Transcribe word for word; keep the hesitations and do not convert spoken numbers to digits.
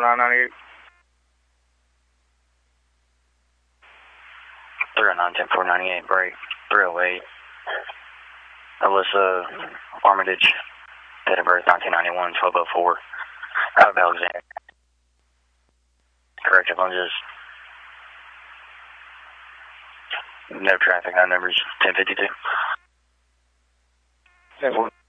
nine ninety-eight. three oh nine, ten four ninety-eight, break. three oh eight. Alyssa Armitage, date of birth nineteen ninety-one, twelve oh four. Out of Alexander. Correct, I'm just. No traffic, no numbers, ten fifty-two. ten